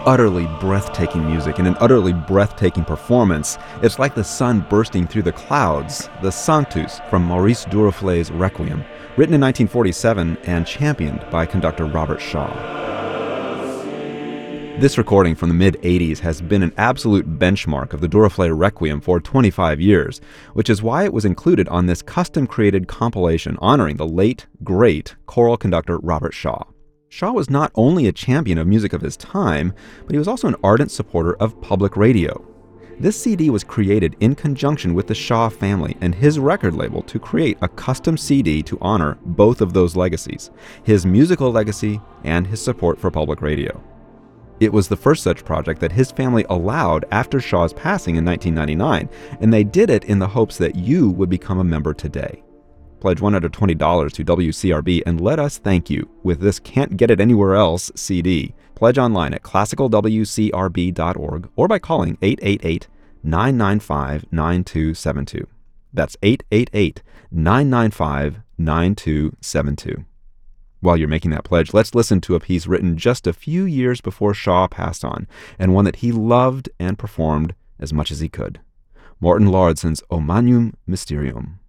utterly breathtaking music and an utterly breathtaking performance. It's like the sun bursting through the clouds. The Sanctus from Maurice Duruflé's Requiem, written in 1947 and championed by conductor Robert Shaw. This recording from the mid-'80s has been an absolute benchmark of the Duruflé Requiem for 25 years, which is why it was included on this custom-created compilation honoring the late, great choral conductor Robert Shaw. Shaw was not only a champion of music of his time, but he was also an ardent supporter of public radio. This CD was created in conjunction with the Shaw family and his record label to create a custom CD to honor both of those legacies, his musical legacy and his support for public radio. It was the first such project that his family allowed after Shaw's passing in 1999, and they did it in the hopes that you would become a member today. Pledge $120 to WCRB and let us thank you with this Can't Get It Anywhere Else CD. Pledge online at classicalwcrb.org or by calling 888-995-9272. That's 888-995-9272. While you're making that pledge, let's listen to a piece written just a few years before Shaw passed on, and one that he loved and performed as much as he could. Morton Lauridsen's O Magnum Mysterium.